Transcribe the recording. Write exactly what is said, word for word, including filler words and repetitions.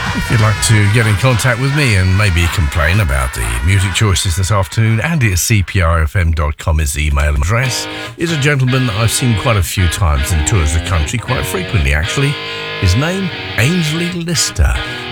If you'd like to get in contact with me and maybe complain about the music choices this afternoon, Andy at c p r f m dot com is the email address. He's a gentleman that I've seen quite a few times and tours the country, quite frequently actually. His name, Ainsley Lister.